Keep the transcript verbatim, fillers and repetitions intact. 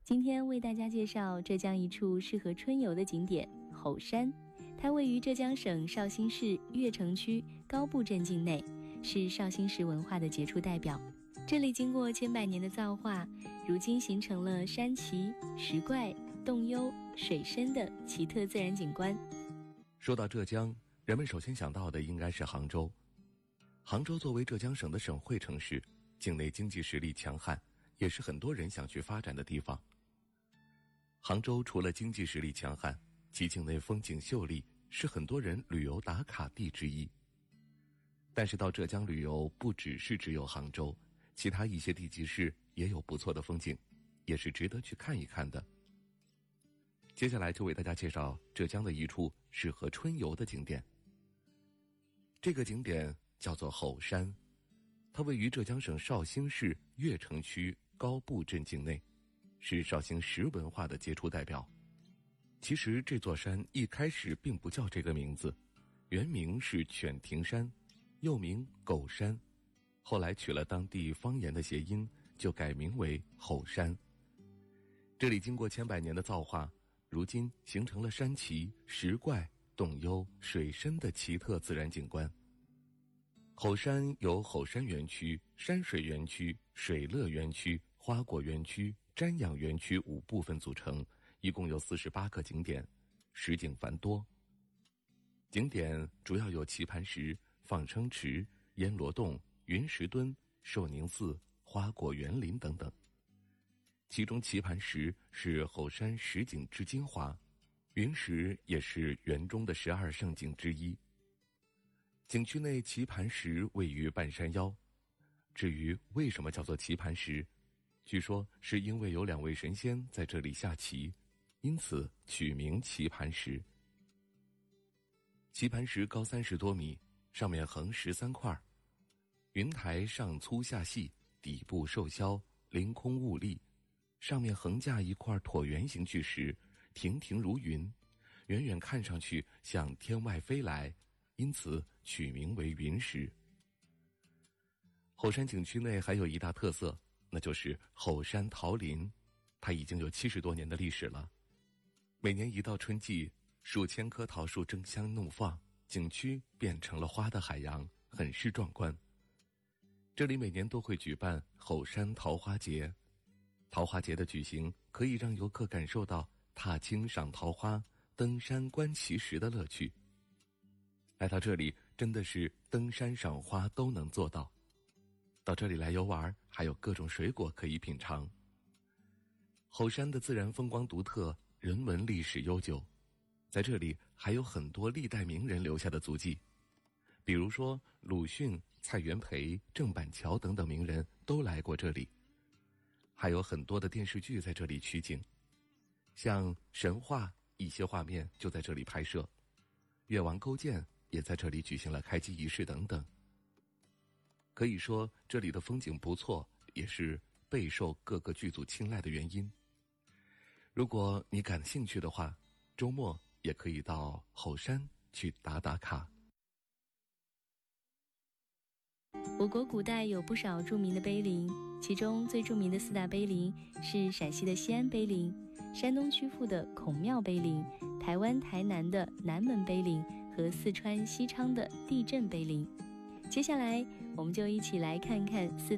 今天为大家介绍浙江一处适合春游的景点吼山，它位于浙江省绍兴市越城区高埠镇境内，是绍兴石文化的杰出代表。这里经过千百年的造化，如今形成了山奇、石怪、洞幽、水深的奇特自然景观。 说到浙江，人们首先想到的应该是杭州。杭州作为浙江省的省会城市，境内经济实力强悍，也是很多人想去发展的地方。杭州除了经济实力强悍，其境内风景秀丽，是很多人旅游打卡地之一。但是到浙江旅游不只是只有杭州，其他一些地级市也有不错的风景，也是值得去看一看的。接下来就为大家介绍浙江的一处适合春游的景点。这个景点叫做吼山，它位于浙江省绍兴市越城区高埠镇境内，是绍兴石文化的杰出代表。其实这座山一开始并不叫这个名字，原名是犬亭山，又名狗山，后来取了当地方言的谐音，就改名为吼山。这里经过千百年的造化，如今形成了山奇、石怪、洞幽、水深的奇特自然景观。吼山由吼山园区、山水园区、水乐园区、花果园区、瞻仰园区五部分组成，一共有四十八个景点，实景繁多。景点主要有棋盘石、放生池、烟罗洞、云石墩、寿宁寺、花果园林等等。其中棋盘石是吼山十景之精华，云石也是园中的十二胜景之一。景区内棋盘石位于半山腰，至于为什么叫做棋盘石，据说是因为有两位神仙在这里下棋，因此取名棋盘石。棋盘石高三十多米，上面横十三块，云台上粗下细，底部瘦削，凌空兀立，上面横架一块椭圆形巨石，亭亭如云，远远看上去像天外飞来，因此取名为云石。吼山景区内还有一大特色，那就是吼山桃林，它已经有七十多年的历史了。每年一到春季，数千棵桃树争相怒放，景区变成了花的海洋，很是壮观。这里每年都会举办吼山桃花节，桃花节的举行可以让游客感受到踏青赏桃花、登山观奇石的乐趣。来到这里真的是登山赏花都能做到。到这里来游玩，还有各种水果可以品尝。吼山的自然风光独特，人文历史悠久，在这里还有很多历代名人留下的足迹，比如说鲁迅、蔡元培、郑板桥等等名人都来过这里，还有很多的电视剧在这里取景，像神话一些画面就在这里拍摄，越王勾践也在这里举行了开机仪式等等。可以说这里的风景不错，也是备受各个剧组青睐的原因。如果你感兴趣的话，周末也可以到吼山去打打卡。 我国古代有不少著名的碑林，其中最著名的四大碑林是陕西的西安碑林、山东曲阜的孔庙碑林、台湾台南的南门碑林和四川西昌的地镇碑林。接下来我们就一起来看看四